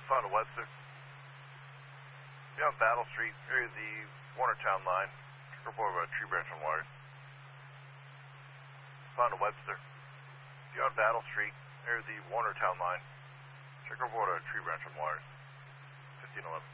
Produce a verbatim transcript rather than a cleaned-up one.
Found a Webster. Be on Battle Street, area of the Warnertown line. Check report about a tree branch on wires. Found a Webster. Be on Battle Street, area of the Warnertown line. Check report about a tree branch on wires. fifteen eleven.